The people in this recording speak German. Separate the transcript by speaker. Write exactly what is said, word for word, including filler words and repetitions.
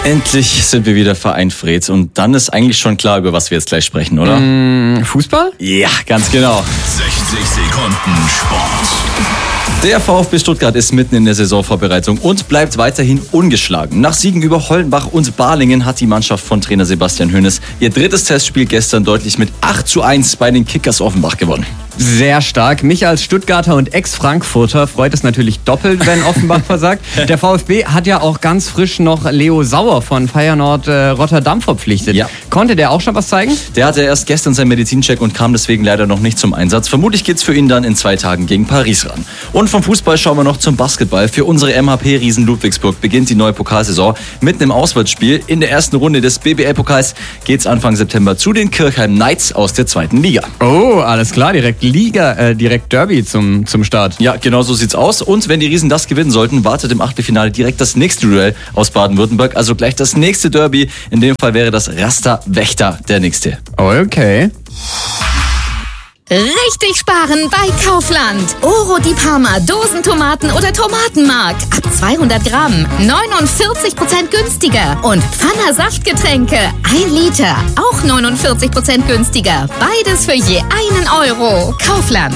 Speaker 1: Endlich sind wir wieder Verein Freds und dann ist eigentlich schon klar, über was wir jetzt gleich sprechen, oder?
Speaker 2: Mm, Fußball?
Speaker 1: Ja, ganz genau.
Speaker 3: sechzig Sekunden Sport.
Speaker 1: Der VfB Stuttgart ist mitten in der Saisonvorbereitung und bleibt weiterhin ungeschlagen. Nach Siegen über Hollenbach und Balingen hat die Mannschaft von Trainer Sebastian Hoeneß ihr drittes Testspiel gestern deutlich mit acht zu eins bei den Kickers Offenbach gewonnen.
Speaker 2: Sehr stark. Mich als Stuttgarter und Ex-Frankfurter freut es natürlich doppelt, wenn Offenbach versagt. Der VfB hat ja auch ganz frisch noch Leo Sauer von Feyenoord äh, Rotterdam verpflichtet.
Speaker 1: Ja.
Speaker 2: Konnte der auch schon was zeigen?
Speaker 1: Der hatte erst gestern seinen Medizincheck und kam deswegen leider noch nicht zum Einsatz. Vermutlich geht's für ihn dann in zwei Tagen gegen Paris ran. Und vom Fußball schauen wir noch zum Basketball. Für unsere M H P-Riesen Ludwigsburg beginnt die neue Pokalsaison mit einem Auswärtsspiel. In der ersten Runde des B B L-Pokals geht's Anfang September zu den Kirchheim Knights aus der zweiten Liga.
Speaker 2: Oh, alles klar. Direkt Liga, äh, direkt Derby zum, zum Start.
Speaker 1: Ja, genau so sieht's aus. Und wenn die Riesen das gewinnen sollten, wartet im Achtelfinale direkt das nächste Duell aus Baden-Württemberg. Also gleich das nächste Derby. In dem Fall wäre das Raster-Wächter der nächste.
Speaker 2: Okay.
Speaker 4: Richtig sparen bei Kaufland. Oro di Parma, Dosentomaten oder Tomatenmark. Ab zweihundert Gramm. neunundvierzig Prozent günstiger. Und Pfanner Saftgetränke. ein Liter. Auch neunundvierzig Prozent günstiger. Beides für je einen Euro. Kaufland.